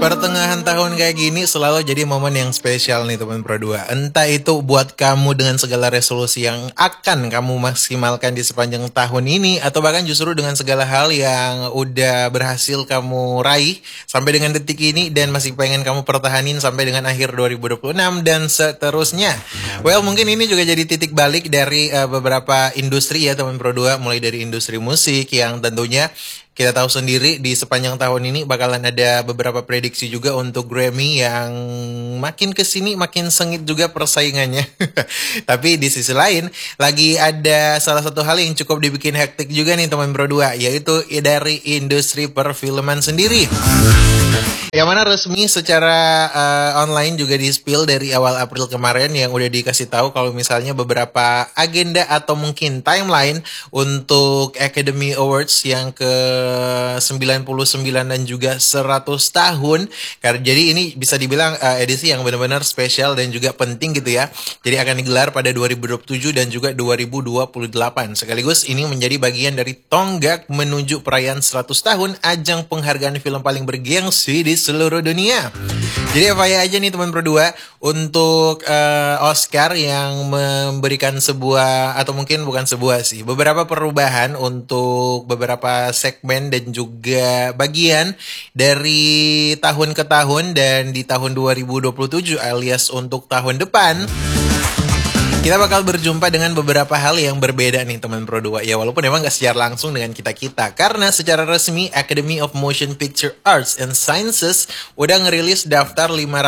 Pertengahan tahun kayak gini selalu jadi momen yang spesial nih teman Pro 2. Entah itu buat kamu dengan segala resolusi yang akan kamu maksimalkan di sepanjang tahun ini, atau bahkan justru dengan segala hal yang udah berhasil kamu raih sampai dengan detik ini dan masih pengen kamu pertahanin sampai dengan akhir 2026 dan seterusnya. Well, mungkin ini juga jadi titik balik dari beberapa industri ya teman Pro 2, mulai dari industri musik yang tentunya kita tahu sendiri di sepanjang tahun ini bakalan ada beberapa prediksi juga untuk Grammy yang makin kesini makin sengit juga persaingannya. Tapi di sisi lain lagi ada salah satu hal yang cukup dibikin hektik juga nih teman Pro 2, yaitu dari industri perfilman sendiri. Yang mana resmi secara online juga di-spill dari awal April kemarin, yang udah dikasih tahu kalau misalnya beberapa agenda atau mungkin timeline untuk Academy Awards yang ke 99 dan juga 100 tahun. Karena jadi ini bisa dibilang edisi yang benar-benar spesial dan juga penting gitu ya. Jadi akan digelar pada 2027 dan juga 2028. Sekaligus ini menjadi bagian dari tonggak menuju perayaan 100 tahun ajang penghargaan film paling bergengsi di seluruh dunia. Jadi FYI aja nih teman Pro 2, untuk Oscar yang memberikan sebuah, atau mungkin bukan sebuah sih, beberapa perubahan untuk beberapa segmen dan juga bagian dari tahun ke tahun, dan di tahun 2027 alias untuk tahun depan kita bakal berjumpa dengan beberapa hal yang berbeda nih teman Pro 2. Ya walaupun emang gak secara langsung dengan kita-kita, karena secara resmi Academy of Motion Picture Arts and Sciences udah ngerilis daftar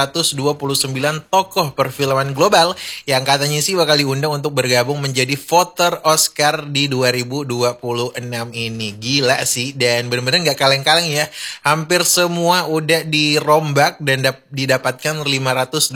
529 tokoh perfilman global yang katanya sih bakal diundang untuk bergabung menjadi voter Oscar di 2026 ini. Gila sih, dan bener-bener gak kaleng-kaleng ya. Hampir semua udah dirombak dan didapatkan 529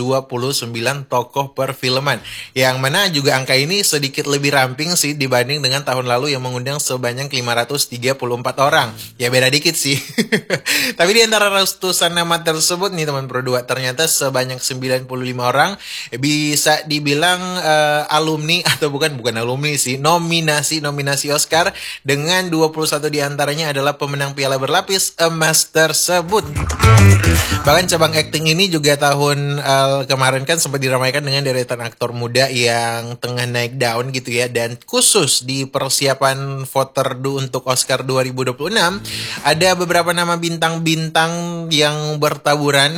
tokoh perfilman. Yang mana juga angka ini sedikit lebih ramping sih dibanding dengan tahun lalu yang mengundang sebanyak 534 orang. Ya beda dikit sih. Tapi di antara ratusan nama tersebut nih teman Pro 2, ternyata sebanyak 95 orang bisa dibilang alumni, atau bukan alumni sih, nominasi Oscar, dengan 21 diantaranya adalah pemenang piala berlapis emas tersebut. Bahkan cabang acting ini juga tahun kemarin kan sempat diramaikan dengan deretan aktor muda yang tengah naik daun gitu ya. Dan khusus di persiapan voter untuk Oscar 2026 ada beberapa nama bintang-bintang yang bertaburan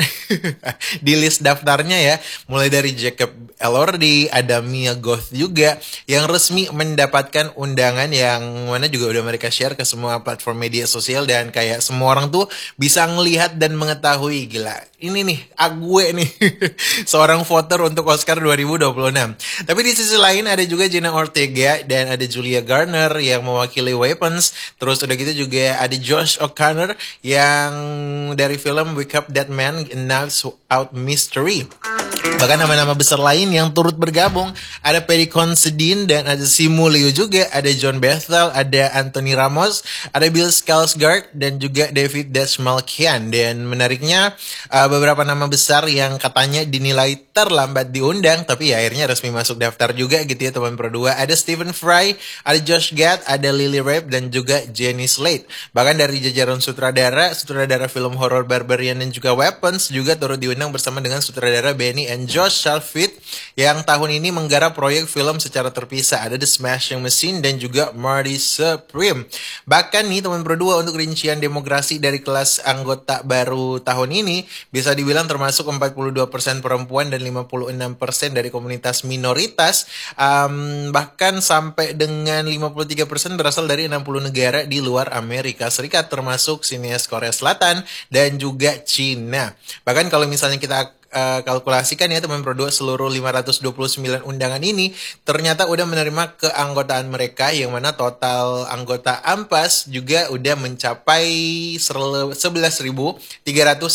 di list daftarnya ya. Mulai dari Jacob Elordi, ada Mia Goth juga yang resmi mendapatkan undangan, yang mana juga udah mereka share ke semua platform media sosial, dan kayak semua orang tuh bisa ngelihat dan mengetahui, gila ini nih gue nih seorang voter untuk Oscar 2026. Tapi di sisi lain ada juga Jenna Ortega dan ada Julia Garner yang mewakili Weapons. Terus udah gitu juga ada Josh O'Connor yang dari film Wake Up That Man, Knives Out Mystery. Bahkan nama-nama besar lain yang turut bergabung, ada Paddy Considine dan ada Simu Liu juga, ada John Bethel, ada Anthony Ramos, ada Bill Skarsgård dan juga David Dastmalchian. Dan menariknya beberapa nama besar yang katanya dinilai terlambat diundang, tapi ya akhirnya resmi masuk daftar juga gitu ya teman Pro 2. Ada Stephen Fry, ada Josh Gad, ada Lily Rabe dan juga Jenny Slate. Bahkan dari jajaran sutradara film horor Barbarian dan juga Weapons juga turut diundang bersama dengan sutradara Benny and Josh Shalfit yang tahun ini menggarap proyek film secara terpisah. Ada The Smashing Machine dan juga Marty Supreme. Bahkan nih teman Pro 2, untuk rincian demografi dari kelas anggota baru tahun ini bisa dibilang termasuk 42% perempuan dan 56% dari komunitas minoritas. Bahkan sampai dengan 53% berasal dari 60 negara di luar Amerika Serikat, termasuk sinias Korea Selatan dan juga Cina. Bahkan kalau misalnya kita kalkulasikan ya teman Pro 2, seluruh 529 undangan ini ternyata udah menerima keanggotaan mereka, yang mana total anggota AMPAS juga udah mencapai 11.319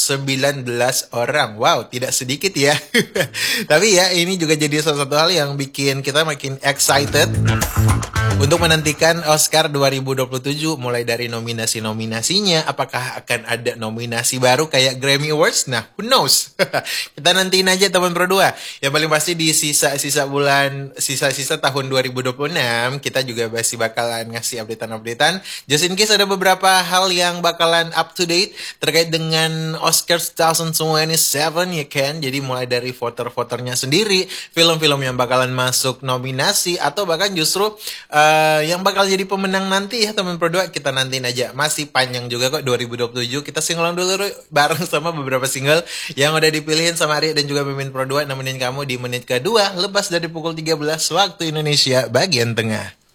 orang. Wow, tidak sedikit ya. Tapi ya ini juga jadi salah satu hal yang bikin kita makin excited untuk menantikan Oscar 2027, mulai dari nominasi-nominasinya. Apakah akan ada nominasi baru kayak Grammy Awards? Nah, who knows? Kita nantiin aja teman Pro 2. Yang paling pasti di sisa-sisa tahun 2026 kita juga masih bakalan ngasih updatean-updatean. Just in case ada beberapa hal yang bakalan up to date terkait dengan Oscars 2027 ya kan. Jadi mulai dari voter-voternya sendiri, film-film yang bakalan masuk nominasi atau bahkan justru yang bakal jadi pemenang nanti ya teman Pro 2, kita nantiin aja. Masih panjang juga kok 2027. Kita singolang dulu bareng sama beberapa single yang udah dipilihin sama Arya dan juga Mimin Pro 2 nemenin kamu di menit kedua lepas dari pukul 13 waktu Indonesia bagian tengah.